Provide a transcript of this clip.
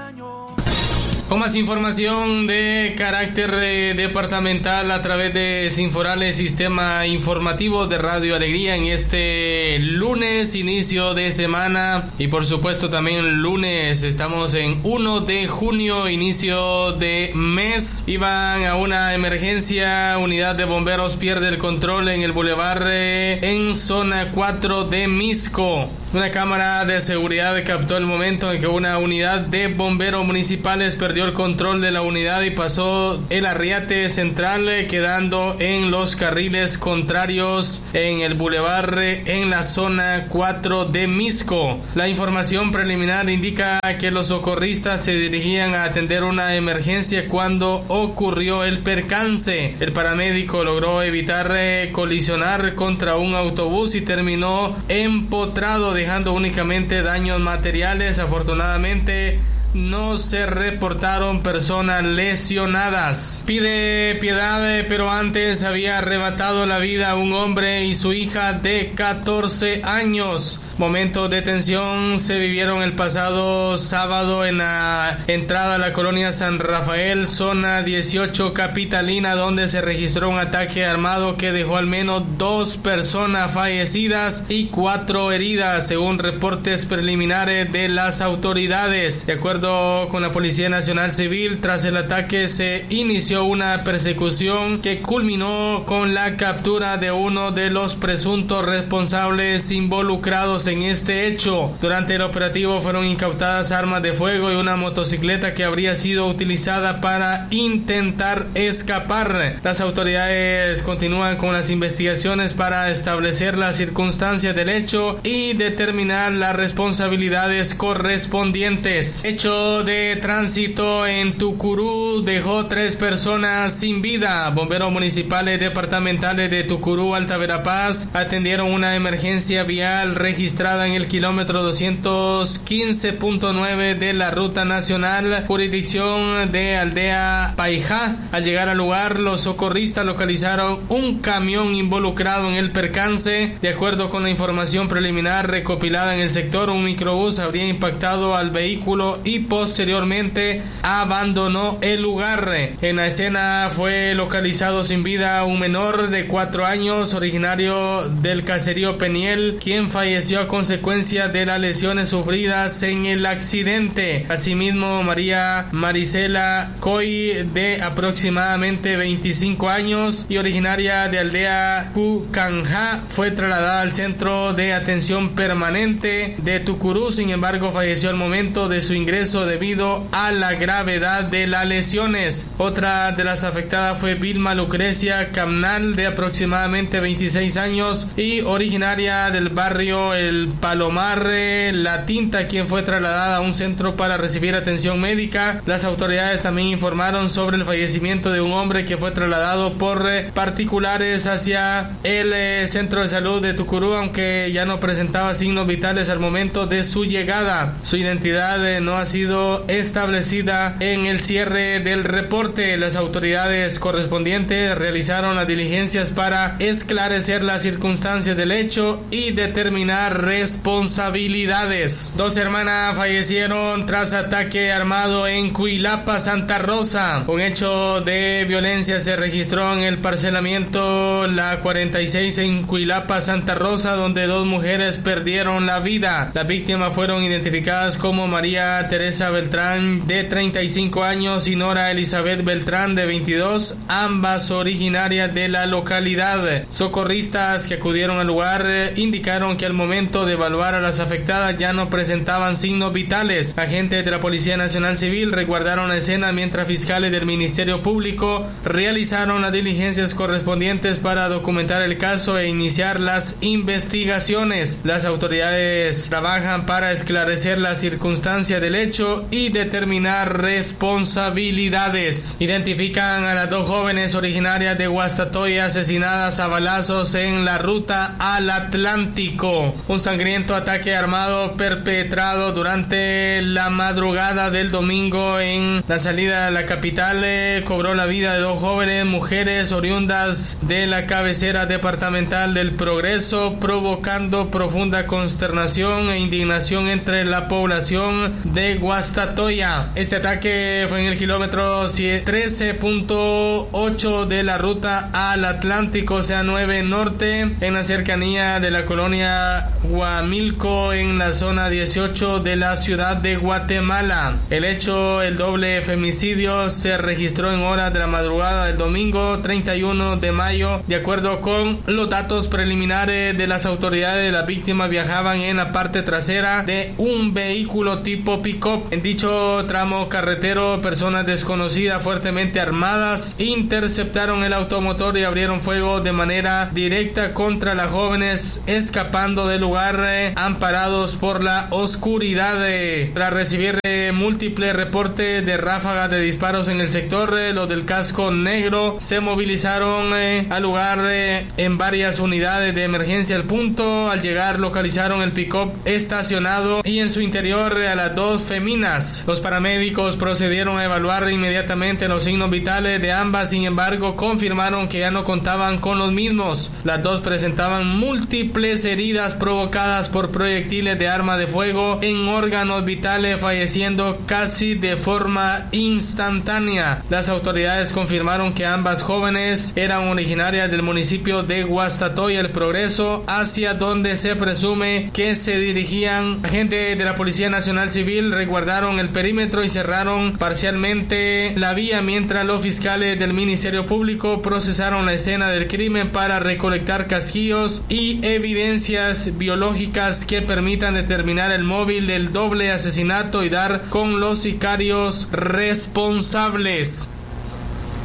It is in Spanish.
Con más información de carácter departamental a través de Sinforales, sistema informativo de Radio Alegría, en este lunes, inicio de semana, y por supuesto también lunes, estamos en 1 de junio, inicio de mes. Iban a una emergencia, unidad de bomberos pierde el control en el bulevar en zona 4 de Misco. Una cámara de seguridad captó el momento en que una unidad de bomberos municipales perdió el control de la unidad y pasó el arriate central, quedando en los carriles contrarios en el bulevar en la zona 4 de Misco. La información preliminar indica que los socorristas se dirigían a atender una emergencia cuando ocurrió el percance. El paramédico logró evitar colisionar contra un autobús y terminó empotrado, dejando únicamente daños materiales. Afortunadamente no se reportaron personas lesionadas. Pide piedad, pero antes había arrebatado la vida a un hombre y su hija de 14 años. Momentos de tensión se vivieron el pasado sábado en la entrada a la colonia San Rafael, zona 18 capitalina, donde se registró un ataque armado que dejó al menos 2 personas fallecidas y 4 heridas, según reportes preliminares de las autoridades. De acuerdo con la Policía Nacional Civil, tras el ataque se inició una persecución que culminó con la captura de uno de los presuntos responsables involucrados en este hecho. Durante el operativo fueron incautadas armas de fuego y una motocicleta que habría sido utilizada para intentar escapar. Las autoridades continúan con las investigaciones para establecer las circunstancias del hecho y determinar las responsabilidades correspondientes. Hecho de tránsito en Tucurú dejó 3 personas sin vida. Bomberos municipales departamentales de Tucurú, Alta Verapaz, atendieron una emergencia vial registrada en el kilómetro 215.9 de la ruta nacional, jurisdicción de Aldea Paijá. Al llegar al lugar, los socorristas localizaron un camión involucrado en el percance. De acuerdo con la información preliminar recopilada en el sector, un microbús habría impactado al vehículo y posteriormente abandonó el lugar. En la escena fue localizado sin vida un menor de 4 años, originario del caserío Peniel, quien falleció a consecuencia de las lesiones sufridas en el accidente. Asimismo, María Marisela Coy, de aproximadamente 25 años y originaria de Aldea Cucanja, fue trasladada al centro de atención permanente de Tucurú. Sin embargo, falleció al momento de su ingreso debido a la gravedad de las lesiones. Otra de las afectadas fue Vilma Lucrecia Camnal, de aproximadamente 26 años y originaria del barrio El Palomar La Tinta, quien fue trasladada a un centro para recibir atención médica. Las autoridades también informaron sobre el fallecimiento de un hombre que fue trasladado por particulares hacia el centro de salud de Tucurú, aunque ya no presentaba signos vitales al momento de su llegada. Su identidad no ha sido establecida en el cierre del reporte. Las autoridades correspondientes realizaron las diligencias para esclarecer las circunstancias del hecho y determinar responsabilidades. 2 hermanas fallecieron tras ataque armado en Cuilapa, Santa Rosa. Un hecho de violencia se registró en el parcelamiento La 46 en Cuilapa, Santa Rosa, donde 2 mujeres perdieron la vida. Las víctimas fueron identificadas como María Teresa Beltrán, de 35 años, y Nora Elizabeth Beltrán, de 22, ambas originarias de la localidad. Socorristas que acudieron al lugar indicaron que al momento de evaluar a las afectadas ya no presentaban signos vitales. Agentes de la Policía Nacional Civil resguardaron la escena mientras fiscales del Ministerio Público realizaron las diligencias correspondientes para documentar el caso e iniciar las investigaciones. Las autoridades trabajan para esclarecer las circunstancias del hecho y determinar responsabilidades. Identifican a las 2 jóvenes originarias de Guastatoya asesinadas a balazos en la ruta al Atlántico. Un Un sangriento ataque armado perpetrado durante la madrugada del domingo en la salida de la capital cobró la vida de 2 jóvenes mujeres oriundas de la cabecera departamental del Progreso, provocando profunda consternación e indignación entre la población de Guastatoya. Este ataque fue en el kilómetro 13.8 de la ruta al Atlántico, sea 9 Norte, en la cercanía de la colonia Guamilco, en la zona 18 de la ciudad de Guatemala. El doble femicidio, se registró en horas de la madrugada del domingo 31 de mayo. De acuerdo con los datos preliminares de las autoridades, las víctimas viajaban en la parte trasera de un vehículo tipo pick-up. En dicho tramo carretero, personas desconocidas fuertemente armadas interceptaron el automotor y abrieron fuego de manera directa contra las jóvenes, escapando del lugar amparados por la oscuridad. Tras recibir múltiples reportes de ráfagas de disparos en el sector, los del casco negro se movilizaron al lugar en varias unidades de emergencia. Al punto, al llegar, localizaron el pick-up estacionado y en su interior a las 2 feminas. Los paramédicos procedieron a evaluar inmediatamente los signos vitales de ambas, sin embargo confirmaron que ya no contaban con los mismos. Las 2 presentaban múltiples heridas provocadas por proyectiles de arma de fuego en órganos vitales, falleciendo casi de forma instantánea. Las autoridades confirmaron que ambas jóvenes eran originarias del municipio de Guastatoya, El Progreso, hacia donde se presume que se dirigían. Agentes de la Policía Nacional Civil resguardaron el perímetro y cerraron parcialmente la vía, mientras los fiscales del Ministerio Público procesaron la escena del crimen para recolectar casquillos y evidencias biológicas que permitan determinar el móvil del doble asesinato y dar con los sicarios responsables.